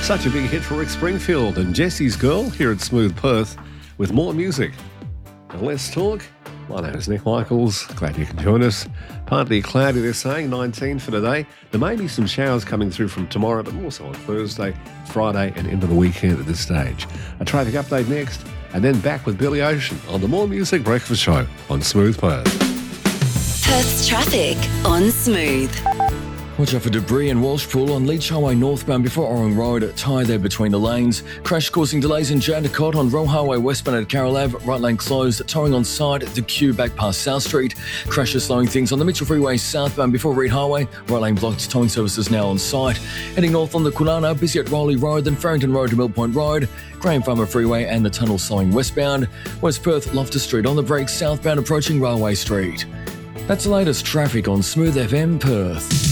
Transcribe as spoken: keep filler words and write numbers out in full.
Such a big hit for Rick Springfield and Jesse's Girl here at Smooth Perth with more music. Now let's talk. My name is Nick Michaels. Glad you can join us. Partly cloudy, they're saying, nineteen for today. There may be some showers coming through from tomorrow, but also on Thursday, Friday and into the weekend at this stage. A traffic update next, and then back with Billy Ocean on the More Music Breakfast Show on Smooth Perth. Perth's traffic on Smooth. Watch out for debris and Walsh Pool on Leach Highway northbound before Orring Road. Tie there between the lanes. Crash causing delays in Jandakot on Roe Highway westbound at Carroll Ave. Right lane closed. Towing on side. The queue back past South Street. Crashes slowing things on the Mitchell Freeway southbound before Reed Highway. Right lane blocked. Towing services now on site. Heading north on the Kwinana. Busy at Rowley Road. Then Farrington Road to Mill Point Road. Graham Farmer Freeway and the tunnel slowing westbound. West Perth Loftus Street on the brakes southbound approaching Railway Street. That's the latest traffic on Smooth F M Perth.